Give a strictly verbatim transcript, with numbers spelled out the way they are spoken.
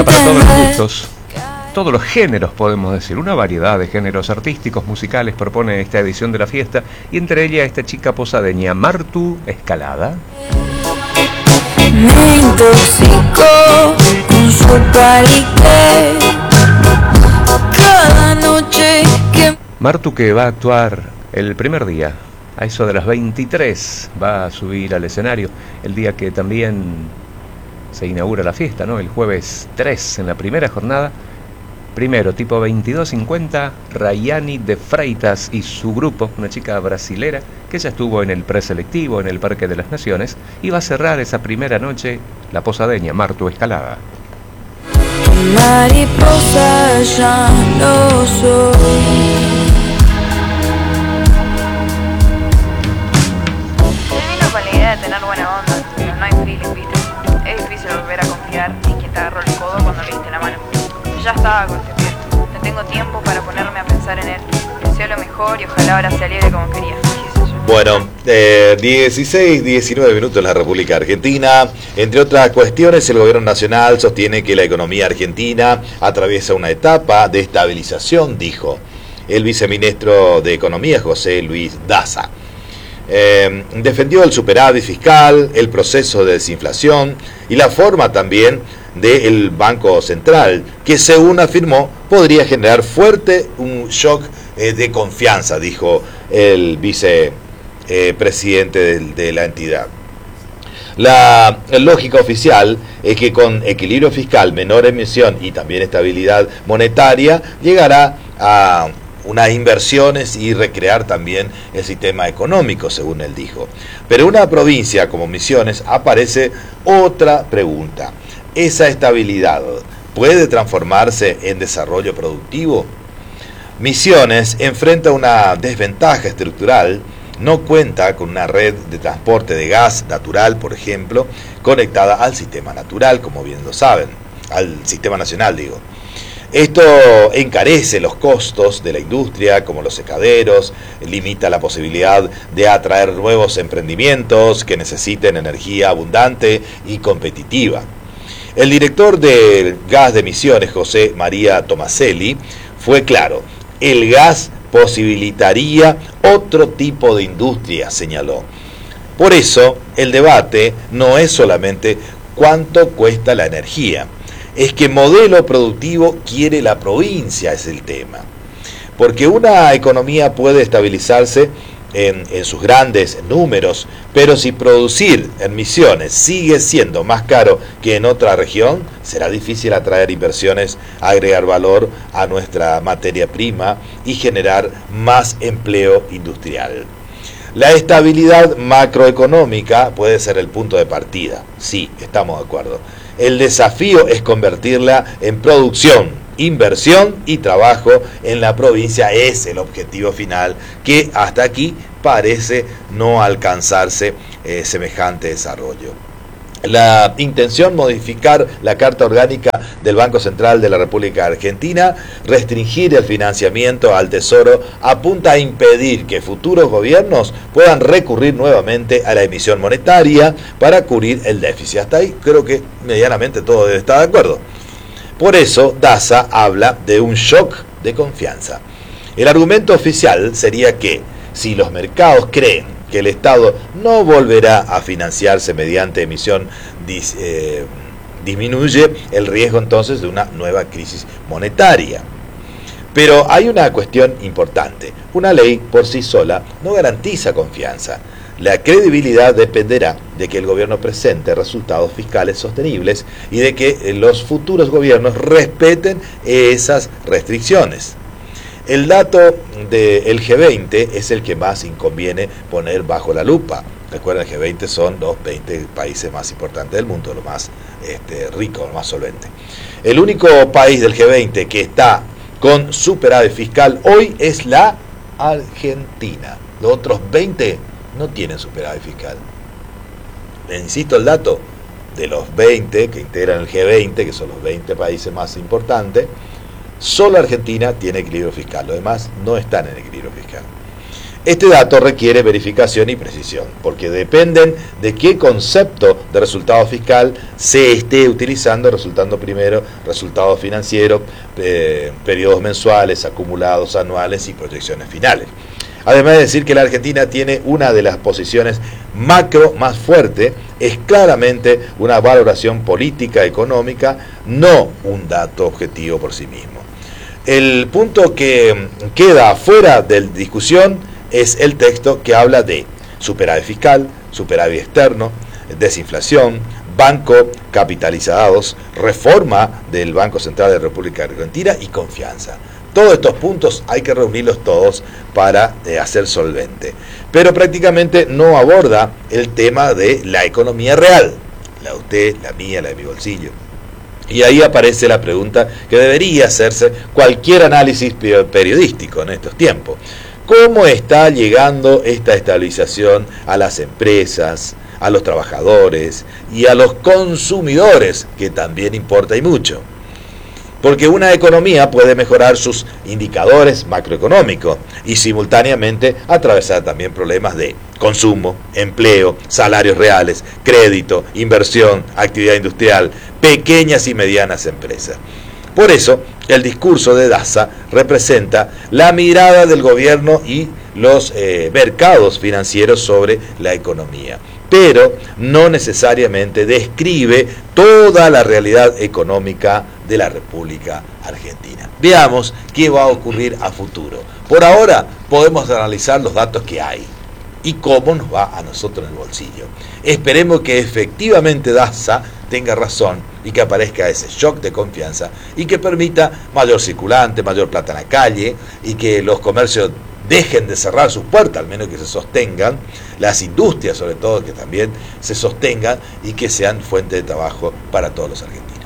Para todos los gustos, todos los géneros podemos decir, una variedad de géneros artísticos, musicales propone esta edición de la fiesta, y entre ellas esta chica posadeña, Martu Escalada. Me intoxicó con su parité cada noche que... Martu, que va a actuar el primer día, a eso de las veintitrés, va a subir al escenario, el día que también se inaugura la fiesta, ¿no? El jueves tres, en la primera jornada. Primero, tipo veintidós cincuenta, Rayani de Freitas y su grupo, una chica brasilera que ya estuvo en el preselectivo en el Parque de las Naciones, y va a cerrar esa primera noche la posadeña Martu Escalada. Mariposa ya no soy. Me vino con la idea de tener buena onda, pero no hay feeling, ¿viste? Es difícil volver a confiar en quien te agarró el codo cuando le diste la mano. Ya estaba con este pie. No tengo tiempo para ponerme a pensar en él. Deseo lo mejor y ojalá ahora se alivie como quería. Bueno, eh, dieciséis, diecinueve minutos en la República Argentina. Entre otras cuestiones, el gobierno nacional sostiene que la economía argentina atraviesa una etapa de estabilización, dijo el viceministro de Economía, José Luis Daza. Eh, defendió el superávit fiscal, el proceso de desinflación y la forma también del Banco Central, que según afirmó podría generar fuerte un shock eh, de confianza, dijo el vicepresidente eh, de, de la entidad. La lógica oficial es que con equilibrio fiscal, menor emisión y también estabilidad monetaria, llegará a unas inversiones y recrear también el sistema económico, según él dijo. Pero en una provincia como Misiones aparece otra pregunta. ¿Esa estabilidad puede transformarse en desarrollo productivo? Misiones enfrenta una desventaja estructural. No cuenta con una red de transporte de gas natural, por ejemplo, conectada al sistema natural, como bien lo saben, al sistema nacional, digo. Esto encarece los costos de la industria, como los secaderos, limita la posibilidad de atraer nuevos emprendimientos que necesiten energía abundante y competitiva. El director del Gas de Misiones, José María Tomaselli, fue claro: el gas posibilitaría otro tipo de industria, señaló. Por eso, el debate no es solamente cuánto cuesta la energía, es qué modelo productivo quiere la provincia, es el tema. Porque una economía puede estabilizarse en, en sus grandes números, pero si producir en Misiones sigue siendo más caro que en otra región, será difícil atraer inversiones, agregar valor a nuestra materia prima y generar más empleo industrial. La estabilidad macroeconómica puede ser el punto de partida, sí, estamos de acuerdo. El desafío es convertirla en producción, inversión y trabajo en la provincia. Es el objetivo final, que hasta aquí parece no alcanzarse eh, semejante desarrollo. La intención: modificar la Carta Orgánica del Banco Central de la República Argentina, restringir el financiamiento al Tesoro, apunta a impedir que futuros gobiernos puedan recurrir nuevamente a la emisión monetaria para cubrir el déficit. Hasta ahí creo que medianamente todo debe estar de acuerdo. Por eso Daza habla de un shock de confianza. El argumento oficial sería que si los mercados creen que el Estado no volverá a financiarse mediante emisión, dis, eh, disminuye el riesgo entonces de una nueva crisis monetaria. Pero hay una cuestión importante: una ley por sí sola no garantiza confianza. La credibilidad dependerá de que el gobierno presente resultados fiscales sostenibles y de que los futuros gobiernos respeten esas restricciones. El dato del G veinte es el que más inconviene poner bajo la lupa. Recuerden, el G veinte son los veinte países más importantes del mundo, lo más este, rico, lo más solvente. El único país del G veinte que está con superávit fiscal hoy es la Argentina. Los otros veinte no tienen superávit fiscal. Les insisto el dato: de los veinte que integran el G veinte, que son los veinte países más importantes, solo Argentina tiene equilibrio fiscal, los demás no están en equilibrio fiscal. Este dato requiere verificación y precisión, porque dependen de qué concepto de resultado fiscal se esté utilizando, resultando primero resultado financiero, eh, periodos mensuales, acumulados anuales y proyecciones finales. Además de decir que la Argentina tiene una de las posiciones macro más fuerte, es claramente una valoración política, económica, no un dato objetivo por sí mismo. El punto que queda fuera de discusión es el texto que habla de superávit fiscal, superávit externo, desinflación, banco capitalizados, reforma del Banco Central de la República Argentina y confianza. Todos estos puntos hay que reunirlos todos para eh, hacer solvente. Pero prácticamente no aborda el tema de la economía real, la de usted, la mía, la de mi bolsillo. Y ahí aparece la pregunta que debería hacerse cualquier análisis periodístico en estos tiempos. ¿Cómo está llegando esta estabilización a las empresas, a los trabajadores y a los consumidores, que también importa y mucho? Porque una economía puede mejorar sus indicadores macroeconómicos y simultáneamente atravesar también problemas de consumo, empleo, salarios reales, crédito, inversión, actividad industrial, pequeñas y medianas empresas. Por eso, el discurso de Daza representa la mirada del gobierno y los eh, mercados financieros sobre la economía, pero no necesariamente describe toda la realidad económica de la República Argentina. Veamos qué va a ocurrir a futuro. Por ahora podemos analizar los datos que hay y cómo nos va a nosotros en el bolsillo. Esperemos que efectivamente Daza tenga razón y que aparezca ese shock de confianza y que permita mayor circulante, mayor plata en la calle y que los comercios dejen de cerrar sus puertas, al menos que se sostengan, las industrias sobre todo que también se sostengan y que sean fuente de trabajo para todos los argentinos.